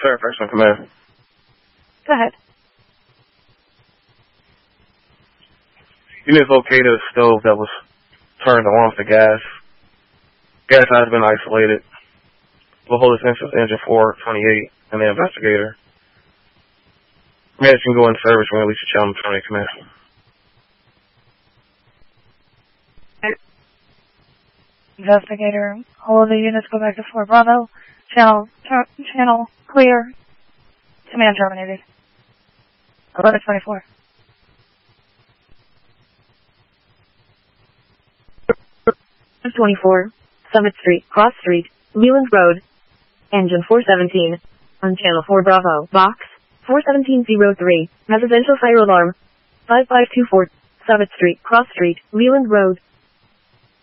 sir. First in command. Go ahead. Units located a stove that was turned on with the gas. Gas has been isolated. We'll hold attention to engine 428 and the investigator. Units can go in service when Alicia Chalmers terminate command. Investigator, all of the units go back to Fort Bravo. Channel clear. Command terminated. 1124. Summit Street, Cross Street, Leland Road. Engine 417. On Channel 4 Bravo. Box 41703. Residential fire alarm. 5524. Summit Street, Cross Street, Leland Road.